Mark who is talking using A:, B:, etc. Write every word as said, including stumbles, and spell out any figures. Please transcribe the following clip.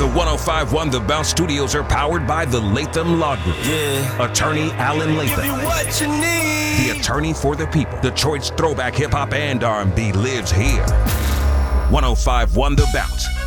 A: The one oh five point one The Bounce Studios are powered by the Latham Law Group.
B: Yeah.
A: Attorney Alan Latham.
B: Give you what you need.
A: The attorney for the people. Detroit's throwback hip hop and R and B lives here. one oh five point one The Bounce.